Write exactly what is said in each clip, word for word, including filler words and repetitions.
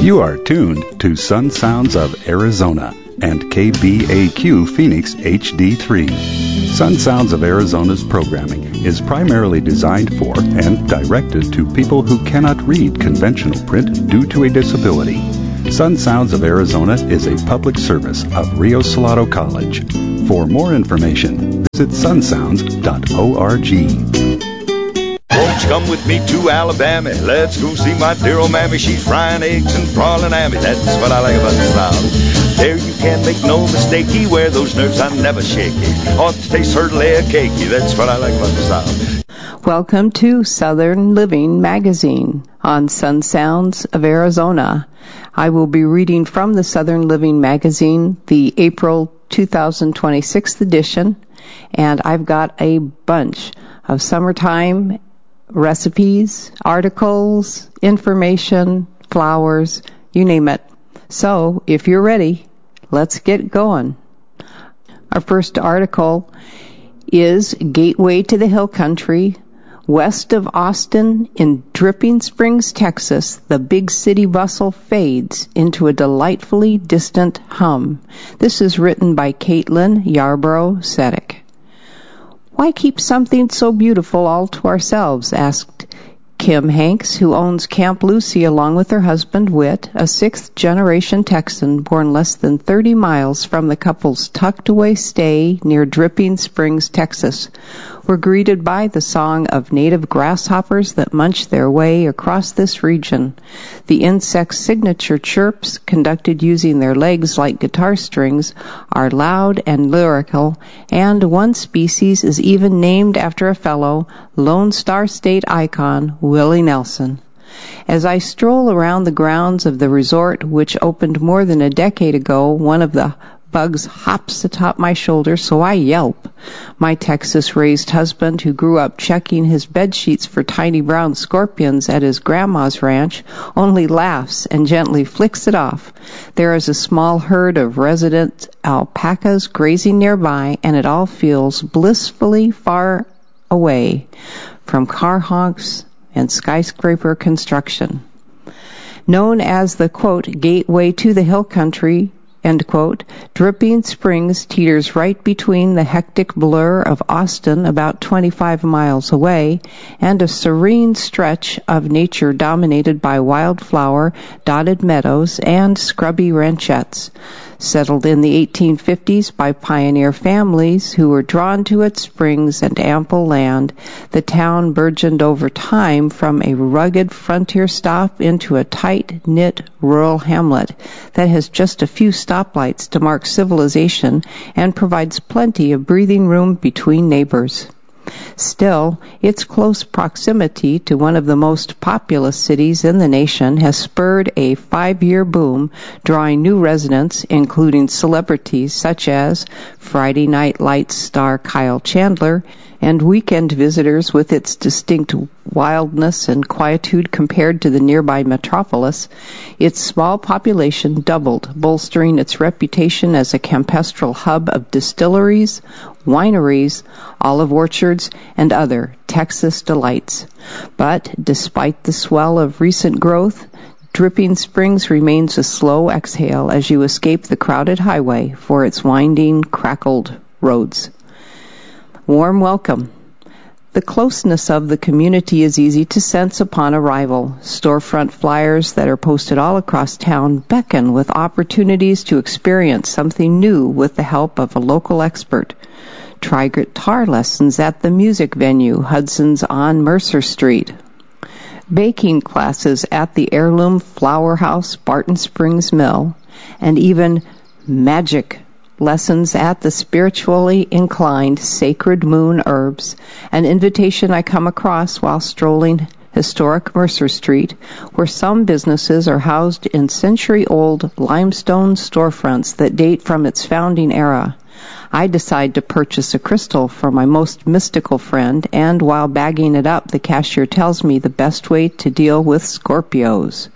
You are tuned to Sun Sounds of Arizona and K B A Q Phoenix H D three. Sun Sounds of Arizona's programming is primarily designed for and directed to people who cannot read conventional print due to a disability. Sun Sounds of Arizona is a public service of Rio Salado College. For more information, visit sun sounds dot org. Won't you come with me to Alabama? Let's go see my dear old mammy. She's frying eggs and prawning at me. That's what I like about the South. There you can't make no mistake. Where those nerves I never shaky. Ought to taste certainly a cakey. That's what I like about the South. Welcome to Southern Living Magazine on Sun Sounds of Arizona. I will be reading from the Southern Living Magazine, the April two thousand twenty-six edition, and I've got a bunch of summertime recipes, articles, information, flowers, you name it. So, if you're ready, let's get going. Our first article is Gateway to the Hill Country. West of Austin, in Dripping Springs, Texas, the big city bustle fades into a delightfully distant hum. This is written by Caitlin Yarborough Sedek. Why keep something so beautiful all to ourselves? Asked Kim Hanks, who owns Camp Lucy along with her husband Whit, a sixth-generation Texan born less than thirty miles from the couple's tucked-away stay near Dripping Springs, Texas. We're greeted by the song of native grasshoppers that munch their way across this region. The insects' signature chirps, conducted using their legs like guitar strings, are loud and lyrical, and one species is even named after a fellow Lone Star State icon, Willie Nelson. As I stroll around the grounds of the resort, which opened more than a decade ago, one of the bugs hops atop my shoulder, so I yelp. My Texas-raised husband, who grew up checking his bed sheets for tiny brown scorpions at his grandma's ranch, only laughs and gently flicks it off. There is a small herd of resident alpacas grazing nearby, and it all feels blissfully far away from car honks and skyscraper construction. Known as the, quote, gateway to the hill country, end quote, Dripping Springs teeters right between the hectic blur of Austin, about twenty-five miles away, and a serene stretch of nature dominated by wildflower, dotted meadows, and scrubby ranchettes. Settled in the eighteen fifties by pioneer families who were drawn to its springs and ample land, the town burgeoned over time from a rugged frontier stop into a tight-knit rural hamlet that has just a few stoplights to mark civilization and provides plenty of breathing room between neighbors. Still, its close proximity to one of the most populous cities in the nation has spurred a five-year boom, drawing new residents, including celebrities such as Friday Night Lights star Kyle Chandler, and weekend visitors with its distinct wildness and quietude compared to the nearby metropolis. Its small population doubled, bolstering its reputation as a campestral hub of distilleries, wineries, olive orchards, and other Texas delights. But despite the swell of recent growth, Dripping Springs remains a slow exhale as you escape the crowded highway for its winding, crackled roads. Warm welcome. The closeness of the community is easy to sense upon arrival. Storefront flyers that are posted all across town beckon with opportunities to experience something new with the help of a local expert. Try guitar lessons at the music venue, Hudson's on Mercer Street. Baking classes at the Heirloom Flour House, Barton Springs Mill, and even magic lessons at the spiritually inclined Sacred Moon Herbs, an invitation I come across while strolling historic Mercer Street, where some businesses are housed in century-old limestone storefronts that date from its founding era. I decide to purchase a crystal for my most mystical friend, and while bagging it up, the cashier tells me the best way to deal with Scorpios.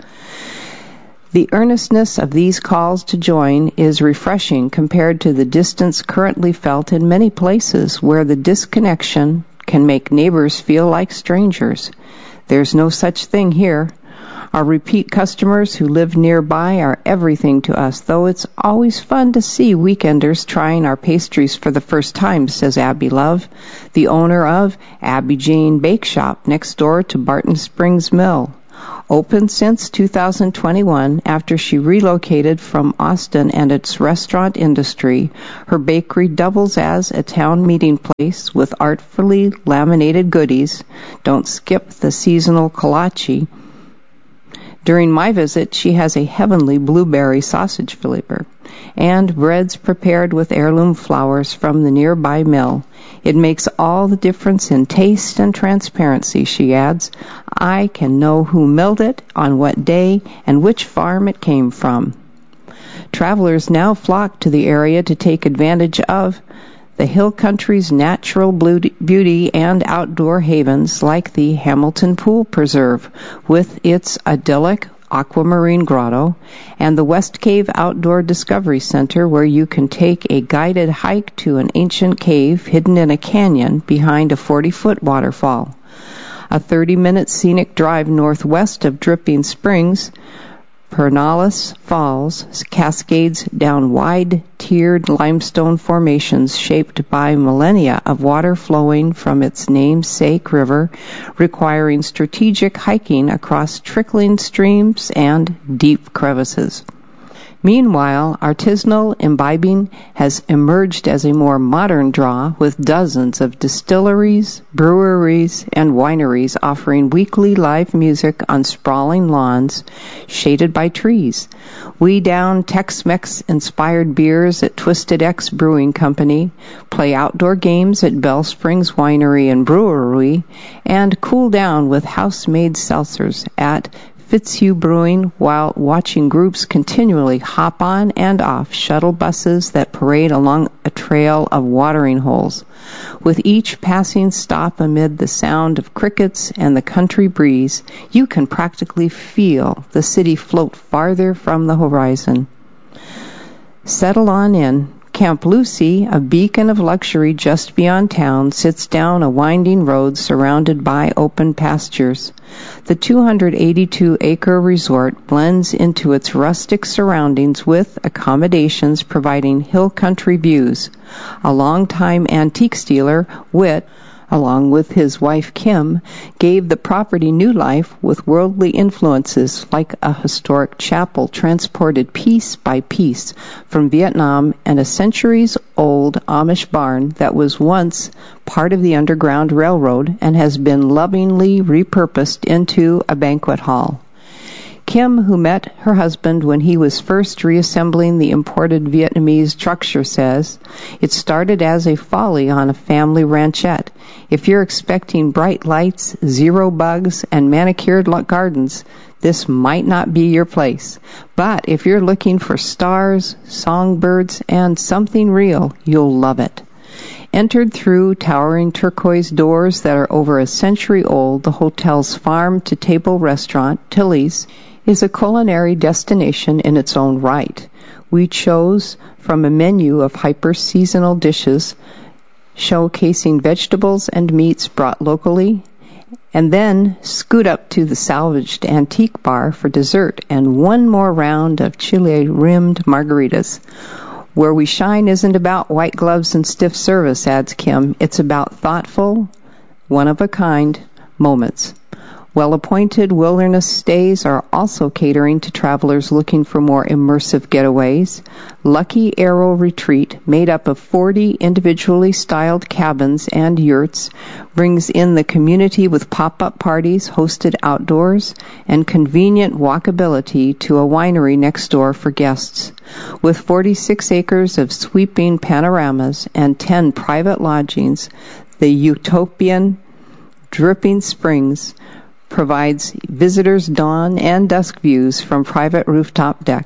The earnestness of these calls to join is refreshing compared to the distance currently felt in many places where the disconnection can make neighbors feel like strangers. There's no such thing here. Our repeat customers who live nearby are everything to us, though it's always fun to see weekenders trying our pastries for the first time, says Abby Love, the owner of Abby Jane Bake Shop next door to Barton Springs Mill. Open since two thousand twenty-one, after she relocated from Austin and its restaurant industry, her bakery doubles as a town meeting place with artfully laminated goodies. Don't skip the seasonal kolache. During my visit, she has a heavenly blueberry sausage flavor and breads prepared with heirloom flours from the nearby mill. It makes all the difference in taste and transparency, she adds. I can know who milled it, on what day, and which farm it came from. Travelers now flock to the area to take advantage of the hill country's natural beauty and outdoor havens like the Hamilton Pool Preserve with its idyllic aquamarine grotto, and the West Cave Outdoor Discovery Center, where you can take a guided hike to an ancient cave hidden in a canyon behind a forty-foot waterfall. A thirty-minute scenic drive northwest of Dripping Springs, Pernalis Falls cascades down wide, tiered limestone formations shaped by millennia of water flowing from its namesake river, requiring strategic hiking across trickling streams and deep crevices. Meanwhile, artisanal imbibing has emerged as a more modern draw, with dozens of distilleries, breweries, and wineries offering weekly live music on sprawling lawns shaded by trees. We down Tex-Mex inspired beers at Twisted X Brewing Company, play outdoor games at Bell Springs Winery and Brewery, and cool down with house-made seltzers at Fitzhugh Brewing, while watching groups continually hop on and off shuttle buses that parade along a trail of watering holes. With each passing stop amid the sound of crickets and the country breeze, you can practically feel the city float farther from the horizon. Settle on in. Camp Lucy, a beacon of luxury just beyond town, sits down a winding road surrounded by open pastures. The two hundred eighty-two acre resort blends into its rustic surroundings with accommodations providing hill country views. A longtime antiques dealer, Whit, along with his wife Kim, gave the property new life with worldly influences like a historic chapel transported piece by piece from Vietnam and a centuries-old Amish barn that was once part of the Underground Railroad and has been lovingly repurposed into a banquet hall. Kim, who met her husband when he was first reassembling the imported Vietnamese structure, says, "It started as a folly on a family ranchette. If you're expecting bright lights, zero bugs, and manicured gardens, this might not be your place. But if you're looking for stars, songbirds, and something real, you'll love it." Entered through towering turquoise doors that are over a century old, the hotel's farm-to-table restaurant, Tilly's, is a culinary destination in its own right. We chose from a menu of hyper-seasonal dishes showcasing vegetables and meats brought locally, and then scoot up to the salvaged antique bar for dessert and one more round of chile-rimmed margaritas. Where we shine isn't about white gloves and stiff service, adds Kim. It's about thoughtful, one-of-a-kind moments. Well-appointed wilderness stays are also catering to travelers looking for more immersive getaways. Lucky Arrow Retreat, made up of forty individually styled cabins and yurts, brings in the community with pop-up parties hosted outdoors and convenient walkability to a winery next door for guests. With forty-six acres of sweeping panoramas and ten private lodgings, the utopian Dripping Springs provides visitors dawn and dusk views from private rooftop decks.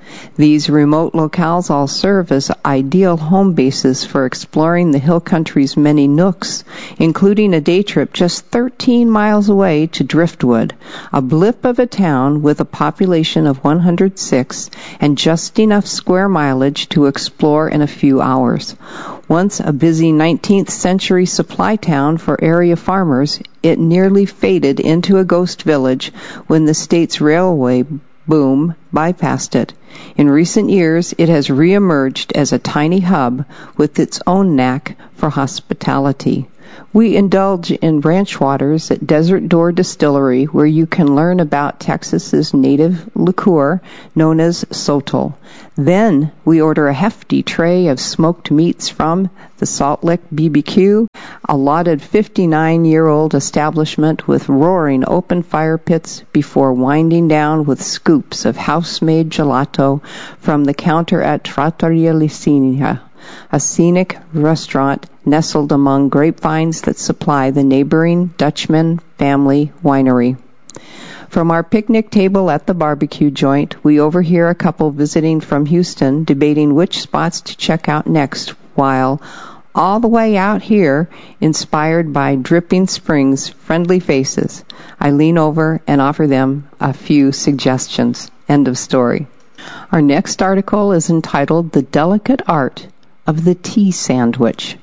These remote locales all serve as ideal home bases for exploring the hill country's many nooks, including a day trip just thirteen miles away to Driftwood, a blip of a town with a population of one hundred six and just enough square mileage to explore in a few hours. Once a busy nineteenth century supply town for area farmers, it nearly faded into a ghost village when the state's railway boom bypassed it. In recent years, it has reemerged as a tiny hub with its own knack for hospitality. We indulge in ranch waters at Desert Door Distillery, where you can learn about Texas's native liqueur known as Sotol. Then we order a hefty tray of smoked meats from the Salt Lick B B Q, a lauded fifty-nine-year-old establishment with roaring open fire pits, before winding down with scoops of house-made gelato from the counter at Trattoria Licinia, a scenic restaurant nestled among grapevines that supply the neighboring Dutchman family winery. From our picnic table at the barbecue joint, we overhear a couple visiting from Houston debating which spots to check out next, while all the way out here, inspired by Dripping Springs' friendly faces, I lean over and offer them a few suggestions. End of story. Our next article is entitled The Delicate Art of the Tea Sandwich,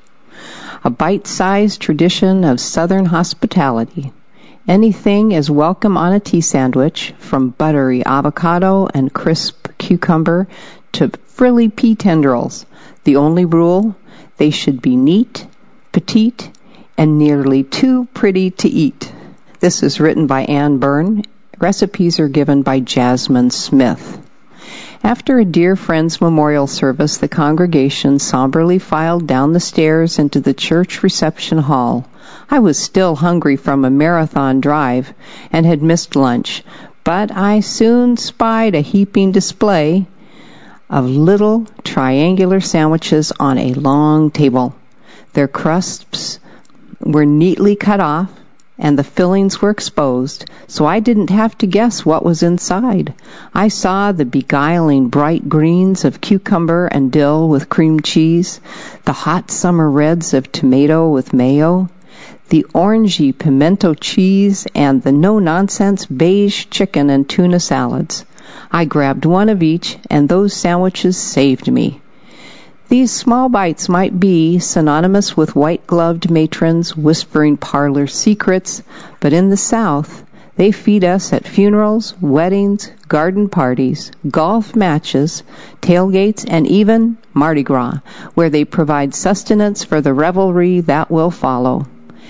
a bite-sized tradition of Southern hospitality. Anything is welcome on a tea sandwich, from buttery avocado and crisp cucumber to frilly pea tendrils. The only rule, they should be neat, petite, and nearly too pretty to eat. This is written by Ann Byrne. Recipes are given by Jasmine Smith. After a dear friend's memorial service, the congregation somberly filed down the stairs into the church reception hall. I was still hungry from a marathon drive and had missed lunch, but I soon spied a heaping display of little triangular sandwiches on a long table. Their crusts were neatly cut off, and the fillings were exposed, so I didn't have to guess what was inside. I saw the beguiling bright greens of cucumber and dill with cream cheese, the hot summer reds of tomato with mayo, the orangey pimento cheese, and the no-nonsense beige chicken and tuna salads. I grabbed one of each, and those sandwiches saved me. These small bites might be synonymous with white-gloved matrons whispering parlor secrets, but in the South, they feed us at funerals, weddings, garden parties, golf matches, tailgates, and even Mardi Gras, where they provide sustenance for the revelry that will follow.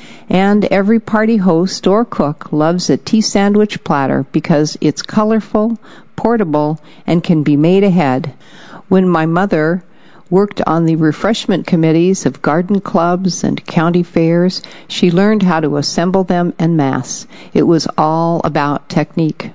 And every party host or cook loves a tea sandwich platter because it's colorful, portable, and can be made ahead. When my mother worked on the refreshment committees of garden clubs and county fairs, she learned how to assemble them en masse. It was all about technique.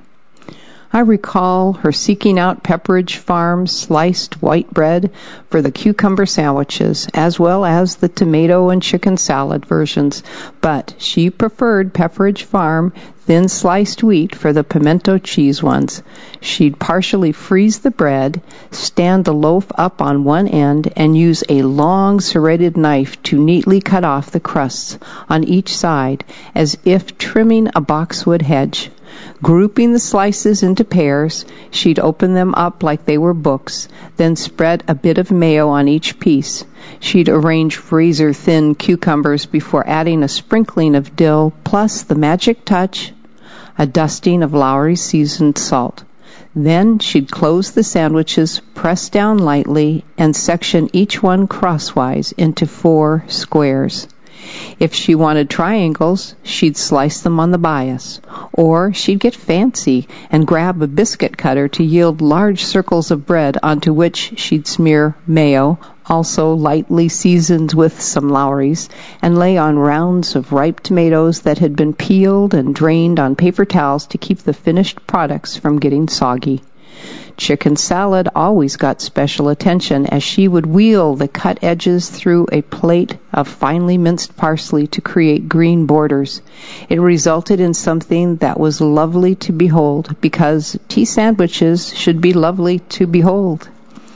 I recall her seeking out Pepperidge Farm sliced white bread for the cucumber sandwiches, as well as the tomato and chicken salad versions, but she preferred Pepperidge Farm thin sliced wheat for the pimento cheese ones. She'd partially freeze the bread, stand the loaf up on one end, and use a long serrated knife to neatly cut off the crusts on each side, as if trimming a boxwood hedge. Grouping the slices into pairs, she'd open them up like they were books, then spread a bit of mayo on each piece. She'd arrange razor-thin cucumbers before adding a sprinkling of dill, plus the magic touch, a dusting of Lowry's seasoned salt. Then she'd close the sandwiches, press down lightly, and section each one crosswise into four squares. If she wanted triangles, she'd slice them on the bias. Or she'd get fancy and grab a biscuit cutter to yield large circles of bread onto which she'd smear mayo, also lightly seasoned with some Lowry's, and lay on rounds of ripe tomatoes that had been peeled and drained on paper towels to keep the finished products from getting soggy. Chicken salad always got special attention as she would wheel the cut edges through a plate of finely minced parsley to create green borders. It resulted in something that was lovely to behold, because tea sandwiches should be lovely to behold.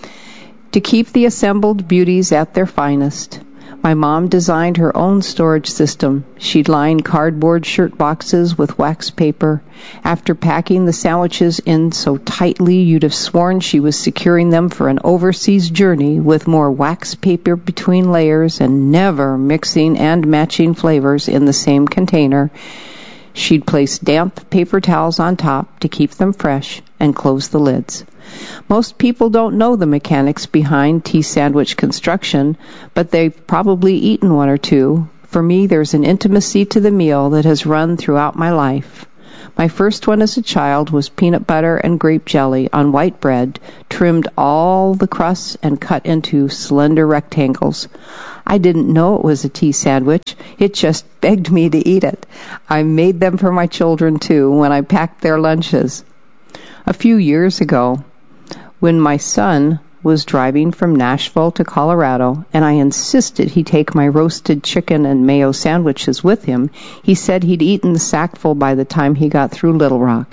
To keep the assembled beauties at their finest, my mom designed her own storage system. She'd line cardboard shirt boxes with wax paper. After packing the sandwiches in so tightly you'd have sworn she was securing them for an overseas journey, with more wax paper between layers and never mixing and matching flavors in the same container, she'd place damp paper towels on top to keep them fresh and close the lids. Most people don't know the mechanics behind tea sandwich construction, but they've probably eaten one or two. For me, there's an intimacy to the meal that has run throughout my life. My first one as a child was peanut butter and grape jelly on white bread, trimmed all the crusts and cut into slender rectangles. I didn't know it was a tea sandwich. It just begged me to eat it. I made them for my children, too, when I packed their lunches. A few years ago, when my son was driving from Nashville to Colorado, and I insisted he take my roasted chicken and mayo sandwiches with him, he said he'd eaten the sackful by the time he got through Little Rock.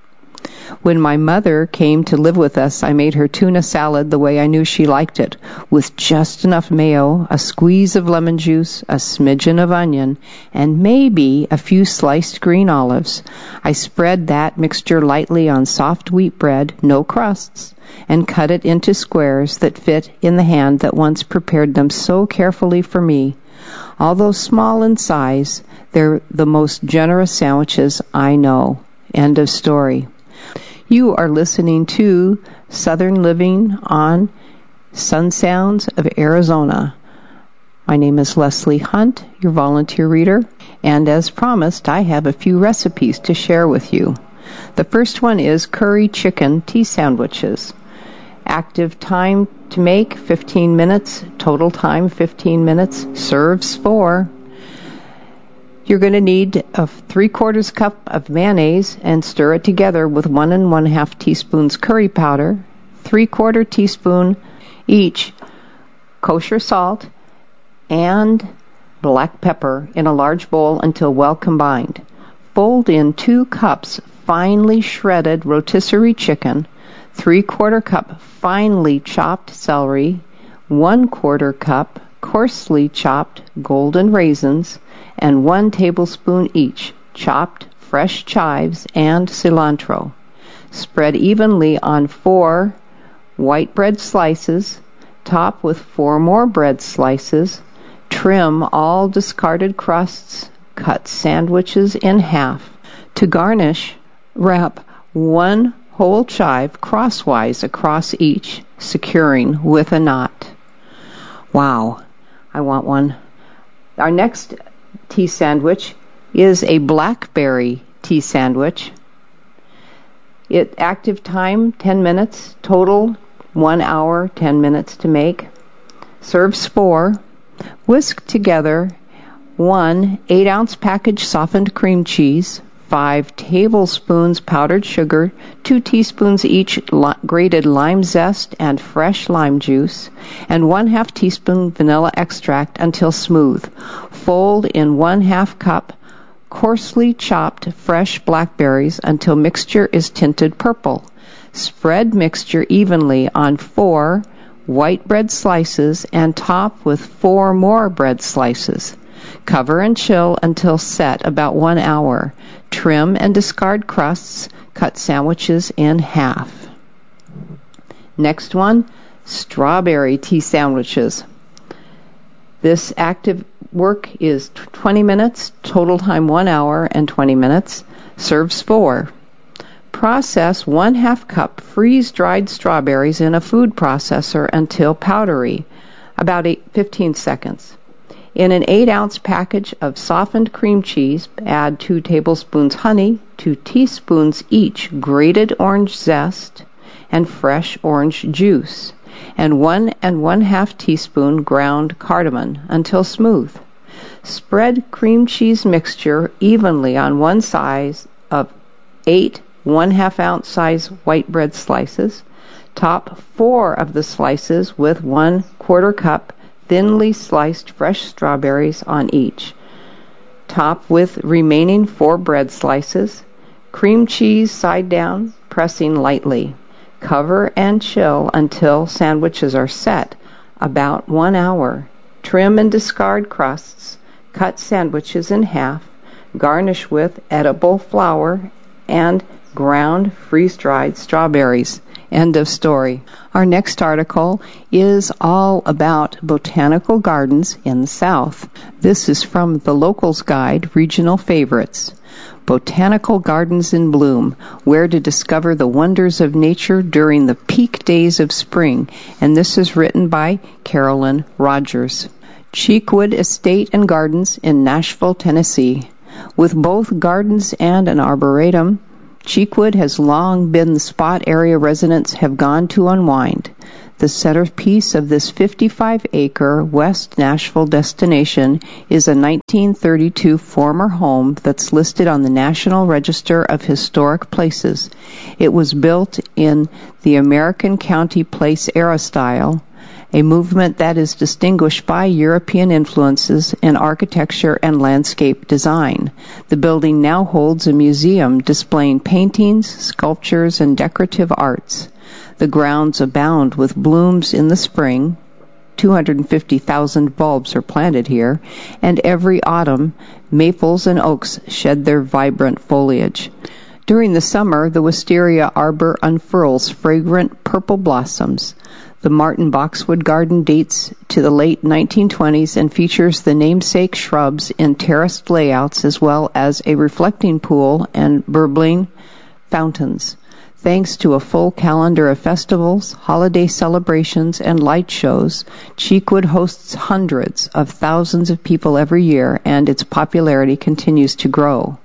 When my mother came to live with us, I made her tuna salad the way I knew she liked it, with just enough mayo, a squeeze of lemon juice, a smidgen of onion, and maybe a few sliced green olives. I spread that mixture lightly on soft wheat bread, no crusts, and cut it into squares that fit in the hand that once prepared them so carefully for me. Although small in size, they're the most generous sandwiches I know. End of story. You are listening to Southern Living on Sun Sounds of Arizona. My name is Leslie Hunt, your volunteer reader, and as promised, I have a few recipes to share with you. The first one is curry chicken tea sandwiches. Active time to make, fifteen minutes. Total time, fifteen minutes. Serves four. You're going to need a three-quarters cup of mayonnaise and stir it together with one and one-half teaspoons curry powder, three-quarter teaspoon each kosher salt, and black pepper in a large bowl until well combined. Fold in two cups finely shredded rotisserie chicken, three-quarter cup finely chopped celery, one-quarter cup coarsely chopped golden raisins, and one tablespoon each chopped fresh chives and cilantro. Spread evenly on four white bread slices, top with four more bread slices. Trim all discarded crusts, cut sandwiches in half. To garnish, wrap one whole chive crosswise across each, securing with a knot. Wow, I want one. Our next tea sandwich is a blackberry tea sandwich. It active time ten minutes, total one hour ten minutes to make. Serves four. Whisk together one eight ounce package softened cream cheese, five tablespoons powdered sugar, two teaspoons each li- grated lime zest and fresh lime juice, and one half teaspoon vanilla extract until smooth. Fold in one half cup coarsely chopped fresh blackberries until mixture is tinted purple. Spread mixture evenly on four white bread slices and top with four more bread slices. Cover and chill until set about one hour. Trim and discard crusts. Cut sandwiches in half. Next one, strawberry tea sandwiches. This active work is twenty minutes, total time one hour and twenty minutes. Serves four. Process one half cup freeze-dried strawberries in a food processor until powdery, about eight, fifteen seconds. In an eight ounce package of softened cream cheese, add two tablespoons honey, two teaspoons each grated orange zest and fresh orange juice, and one and one half teaspoon ground cardamom until smooth. Spread cream cheese mixture evenly on one side of eight one half ounce size white bread slices. Top four of the slices with one quarter cup thinly sliced fresh strawberries on each. Top with remaining four bread slices. Cream cheese side down, pressing lightly. Cover and chill until sandwiches are set, about one hour. Trim and discard crusts. Cut sandwiches in half. Garnish with edible flour and ground freeze-dried strawberries. End of story. Our next article is all about botanical gardens in the South. This is from the Locals Guide, Regional Favorites. Botanical Gardens in Bloom, where to discover the wonders of nature during the peak days of spring. And this is written by Carolyn Rogers. Cheekwood Estate and Gardens in Nashville, Tennessee. With both gardens and an arboretum, Cheekwood has long been the spot area residents have gone to unwind. The centerpiece of this fifty-five acre West Nashville destination is a nineteen thirty-two former home that's listed on the National Register of Historic Places. It was built in the American County Place era style, a movement that is distinguished by European influences in architecture and landscape design. The building now holds a museum displaying paintings, sculptures, and decorative arts. The grounds abound with blooms in the spring. two hundred fifty thousand bulbs are planted here, and every autumn, maples and oaks shed their vibrant foliage. During the summer, the wisteria arbor unfurls fragrant purple blossoms. The Martin Boxwood Garden dates to the late nineteen twenties and features the namesake shrubs in terraced layouts as well as a reflecting pool and burbling fountains. Thanks to a full calendar of festivals, holiday celebrations, and light shows, Cheekwood hosts hundreds of thousands of people every year, and its popularity continues to grow.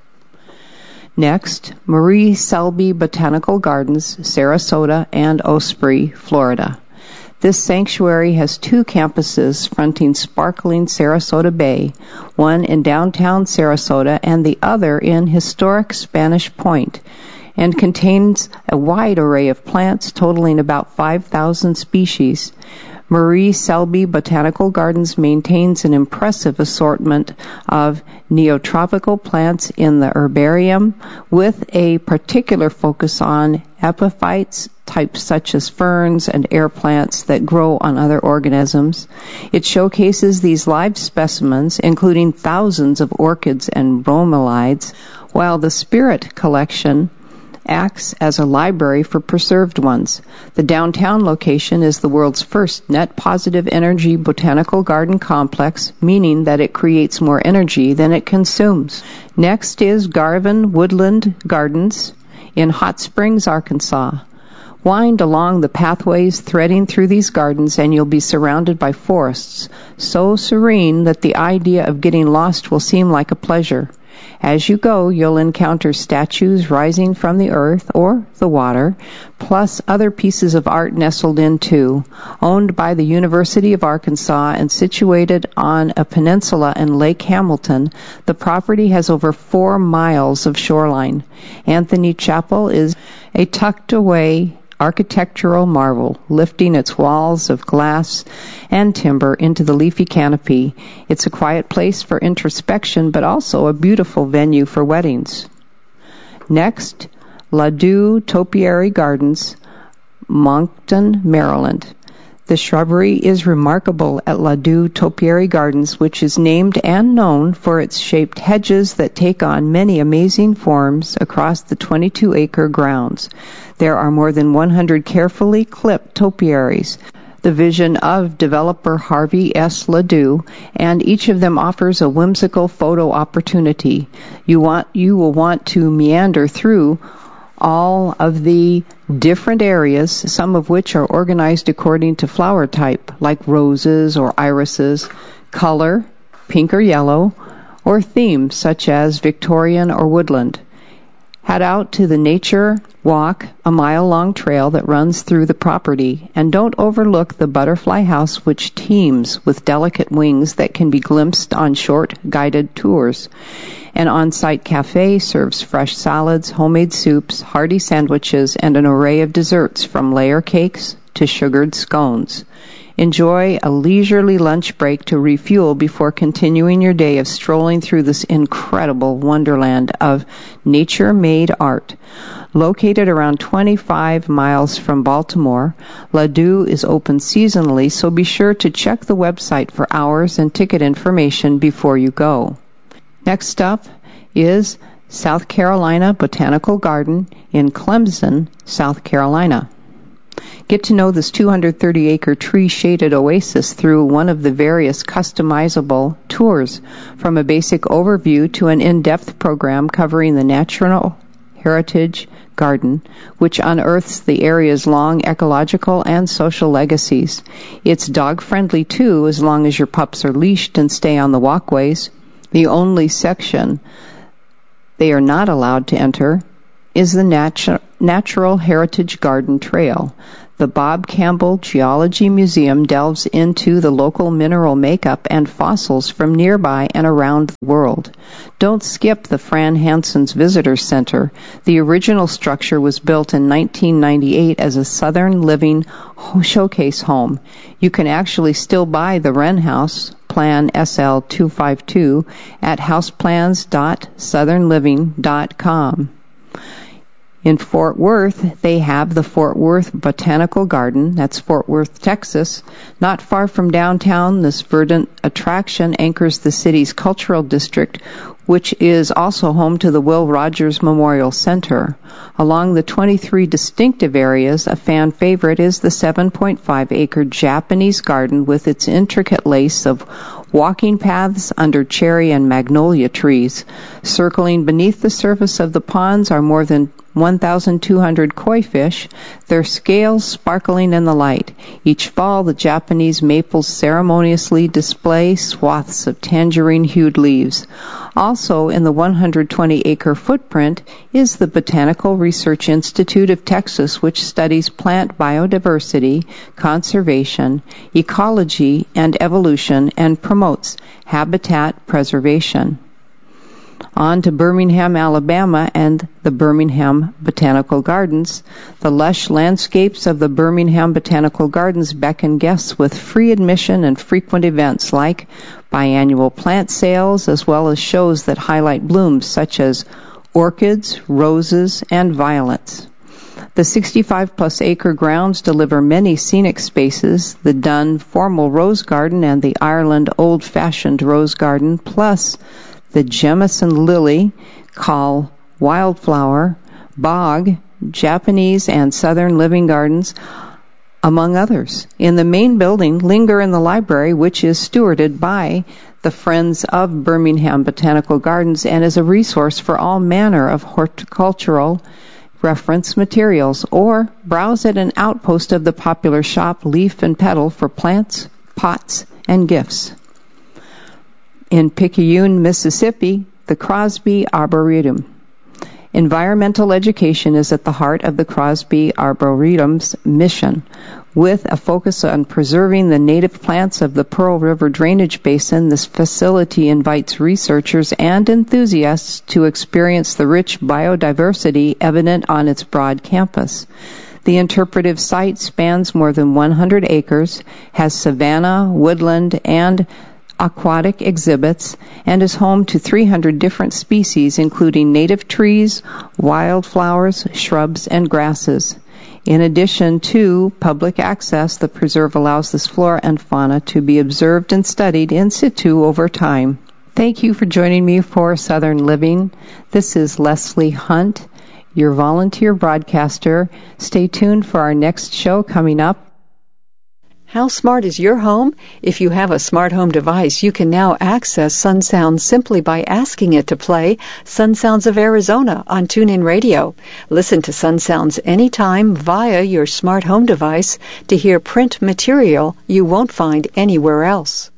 Next, Marie Selby Botanical Gardens, Sarasota and Osprey, Florida. This sanctuary has two campuses fronting sparkling Sarasota Bay, one in downtown Sarasota and the other in historic Spanish Point, and contains a wide array of plants totaling about five thousand species. Marie Selby Botanical Gardens maintains an impressive assortment of neotropical plants in the herbarium, with a particular focus on epiphytes, types such as ferns and air plants that grow on other organisms. It showcases these live specimens, including thousands of orchids and bromeliads, while the Spirit Collection acts as a library for preserved ones. The downtown location is the world's first net positive energy botanical garden complex, meaning that it creates more energy than it consumes. Next is Garvin Woodland Gardens in Hot Springs, Arkansas. Wind along the pathways threading through these gardens and you'll be surrounded by forests so serene that the idea of getting lost will seem like a pleasure. As you go, you'll encounter statues rising from the earth or the water, plus other pieces of art nestled in too. Owned by the University of Arkansas and situated on a peninsula in Lake Hamilton, the property has over four miles of shoreline. Anthony Chapel is a tucked-away architectural marvel, lifting its walls of glass and timber into the leafy canopy. It's a quiet place for introspection, but also a beautiful venue for weddings. Next, Ladue Topiary Gardens, Moncton, Maryland. The shrubbery is remarkable at Ladue Topiary Gardens, which is named and known for its shaped hedges that take on many amazing forms across the twenty-two acre grounds. There are more than one hundred carefully clipped topiaries, the vision of developer Harvey S. Ladue, and each of them offers a whimsical photo opportunity. You want, you will want to meander through all of the different areas, some of which are organized according to flower type, like roses or irises, color, pink or yellow, or theme, such as Victorian or woodland. Head out to the Nature Walk, a mile-long trail that runs through the property, and don't overlook the butterfly house, which teems with delicate wings that can be glimpsed on short guided tours. An on-site cafe serves fresh salads, homemade soups, hearty sandwiches, and an array of desserts from layer cakes to sugared scones. Enjoy a leisurely lunch break to refuel before continuing your day of strolling through this incredible wonderland of nature-made art. Located around twenty-five miles from Baltimore, Ladue is open seasonally, so be sure to check the website for hours and ticket information before you go. Next up is South Carolina Botanical Garden in Clemson, South Carolina. Get to know this two hundred thirty acre tree-shaded oasis through one of the various customizable tours, from a basic overview to an in-depth program covering the Natural Heritage Garden, which unearths the area's long ecological and social legacies. It's dog-friendly, too, as long as your pups are leashed and stay on the walkways. The only section they are not allowed to enter is the Natu- Natural Heritage Garden Trail. The Bob Campbell Geology Museum delves into the local mineral makeup and fossils from nearby and around the world. Don't skip the Fran Hansen's Visitor Center. The original structure was built in nineteen ninety-eight as a Southern Living showcase home. You can actually still buy the Wren House Plan S L two fifty-two at houseplans dot southern living dot com. In Fort Worth, they have the Fort Worth Botanical Garden. That's Fort Worth, Texas. Not far from downtown, this verdant attraction anchors the city's cultural district, which is also home to the Will Rogers Memorial Center. Along the twenty-three distinctive areas, a fan favorite is the seven point five acre Japanese garden with its intricate lace of walking paths under cherry and magnolia trees. Circling beneath the surface of the ponds are more than one thousand two hundred koi fish, their scales sparkling in the light. Each fall, the Japanese maples ceremoniously display swaths of tangerine-hued leaves. Also, in the one hundred twenty acre footprint is the Botanical Research Institute of Texas, which studies plant biodiversity, conservation, ecology, and evolution, and promotes habitat preservation. On to Birmingham, Alabama, and the Birmingham Botanical Gardens. The lush landscapes of the Birmingham Botanical Gardens beckon guests with free admission and frequent events like biannual plant sales, as well as shows that highlight blooms such as orchids, roses, and violets. The sixty-five plus acre grounds deliver many scenic spaces, the Dunn Formal Rose Garden and the Ireland Old-Fashioned Rose Garden, plus the Jemison Lily, Call Wildflower, Bog, Japanese and Southern Living Gardens, among others. In the main building, linger in the library, which is stewarded by the Friends of Birmingham Botanical Gardens and is a resource for all manner of horticultural reference materials, or browse at an outpost of the popular shop Leaf and Petal for plants, pots, and gifts. In Picayune, Mississippi, the Crosby Arboretum. Environmental education is at the heart of the Crosby Arboretum's mission. With a focus on preserving the native plants of the Pearl River drainage basin, this facility invites researchers and enthusiasts to experience the rich biodiversity evident on its broad campus. The interpretive site spans more than one hundred acres, has savanna, woodland, and aquatic exhibits, and is home to three hundred different species, including native trees, wildflowers, shrubs, and grasses. In addition to public access, the preserve allows this flora and fauna to be observed and studied in situ over time. Thank you for joining me for Southern Living. This is Leslie Hunt, your volunteer broadcaster. Stay tuned for our next show coming up. How smart is your home? If you have a smart home device, you can now access Sun Sounds simply by asking it to play Sun Sounds of Arizona on TuneIn Radio. Listen to Sun Sounds anytime via your smart home device to hear print material you won't find anywhere else.